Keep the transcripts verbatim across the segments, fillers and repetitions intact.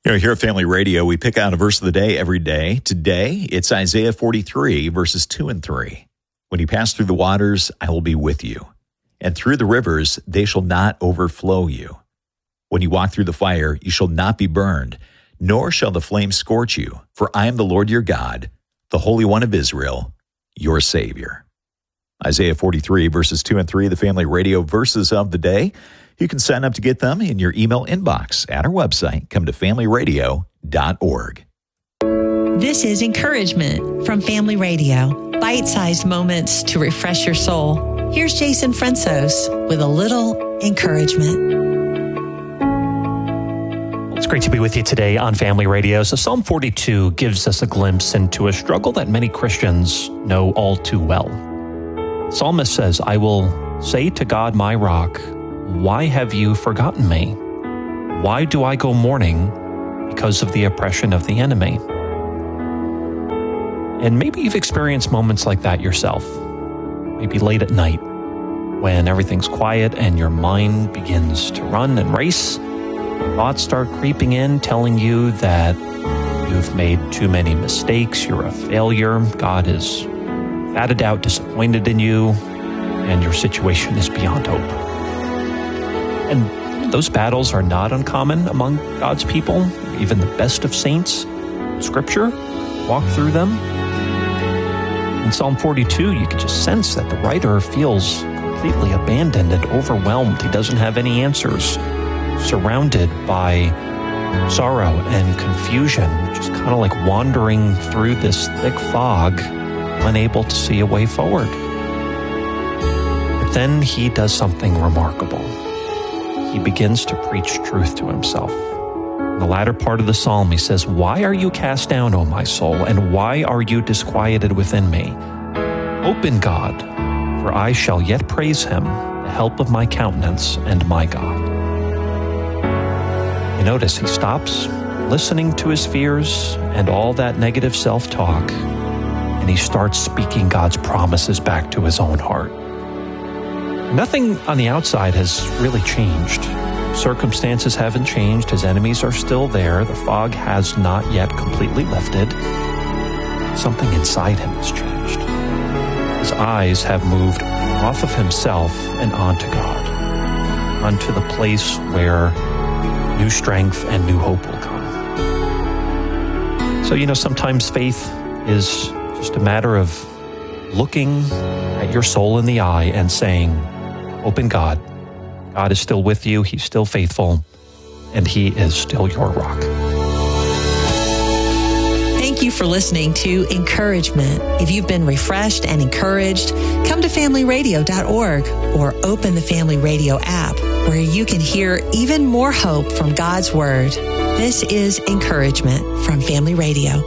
You know, here at Family Radio, we pick out a verse of the day every day. Today, it's Isaiah forty-three, verses two and three. When you pass through the waters, I will be with you. And through the rivers, they shall not overflow you. When you walk through the fire, you shall not be burned, nor shall the flame scorch you. For I am the Lord your God, the Holy One of Israel, your Savior. Isaiah forty-three, verses two and three, the Family Radio verses of the day. You can sign up to get them in your email inbox at our website. Come to family radio dot org. This is Encouragement from Family Radio. Bite-sized moments to refresh your soul. Here's Jason Fransos with a little encouragement. It's great to be with you today on Family Radio. So Psalm forty-two gives us a glimpse into a struggle that many Christians know all too well. The psalmist says, I will say to God, my rock, why have you forgotten me? Why do I go mourning because of the oppression of the enemy? And maybe you've experienced moments like that yourself. Maybe late at night when everything's quiet and your mind begins to run and race. Thoughts start creeping in, telling you that you've made too many mistakes, you're a failure, God is fatted out, disappointed in you, and your situation is beyond hope. And those battles are not uncommon among God's people. Even the best of saints in Scripture walk through them. In Psalm forty-two, you can just sense that the writer feels completely abandoned and overwhelmed. He doesn't have any answers, surrounded by sorrow and confusion, just kind of like wandering through this thick fog, unable to see a way forward. But then he does something remarkable. He begins to preach truth to himself. In the latter part of the psalm, he says, why are you cast down, O my soul, and why are you disquieted within me? Hope in God, for I shall yet praise him, the help of my countenance and my God. You notice he stops listening to his fears and all that negative self-talk, and he starts speaking God's promises back to his own heart. Nothing on the outside has really changed. Circumstances haven't changed. His enemies are still there. The fog has not yet completely lifted. Something inside him has changed. His eyes have moved off of himself and onto God, onto the place where new strength and new hope will come. So, you know, sometimes faith is just a matter of looking at your soul in the eye and saying, hope in God. God is still with you. He's still faithful, and he is still your rock. Thank you for listening to Encouragement. If you've been refreshed and encouraged, come to family radio dot org or open the Family Radio app, where you can hear even more hope from God's Word. This is Encouragement from Family Radio.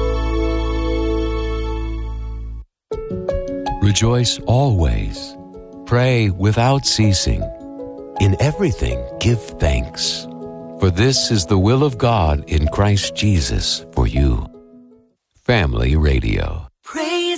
Rejoice always. Pray without ceasing. In everything give thanks, for this is the will of God in Christ Jesus for you. Family Radio.